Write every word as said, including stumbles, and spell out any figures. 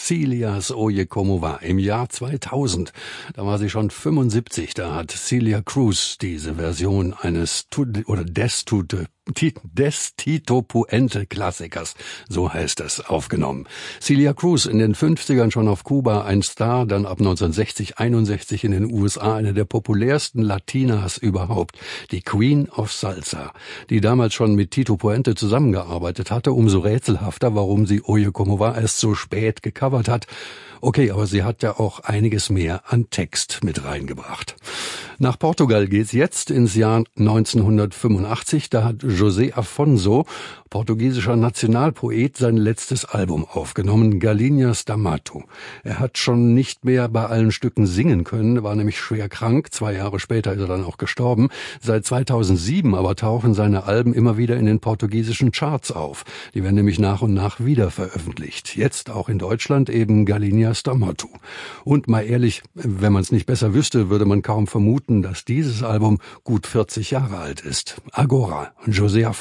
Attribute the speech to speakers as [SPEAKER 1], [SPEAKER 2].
[SPEAKER 1] Celias Oye Como Va im Jahr zweitausend. Da war sie schon fünfundsiebzig. Da hat Celia Cruz diese Version eines Tud- oder des Tute des Tito Puente Klassikers, so heißt es, aufgenommen. Celia Cruz in den fünfzigern schon auf Kuba ein Star, dann ab neunzehnhundertsechzig, einundsechzig in den U S A eine der populärsten Latinas überhaupt, die Queen of Salsa, die damals schon mit Tito Puente zusammengearbeitet hatte. Umso rätselhafter, warum sie Oye Como Va erst so spät gecovert hat. Okay, aber sie hat ja auch einiges mehr an Text mit reingebracht. Nach Portugal geht's jetzt ins Jahr neunzehnhundertfünfundachtzig. Da hat José Afonso, portugiesischer Nationalpoet, sein letztes Album aufgenommen, Galinhas da Mato. Er hat schon nicht mehr bei allen Stücken singen können, war nämlich schwer krank. Zwei Jahre später ist er dann auch gestorben. Seit zweitausendsieben aber tauchen seine Alben immer wieder in den portugiesischen Charts auf. Die werden nämlich nach und nach wieder veröffentlicht. Jetzt auch in Deutschland eben Galinhas da Mato. Und mal ehrlich, wenn man es nicht besser wüsste, würde man kaum vermuten, dass dieses Album gut vierzig Jahre alt ist. Agora, José Afonso.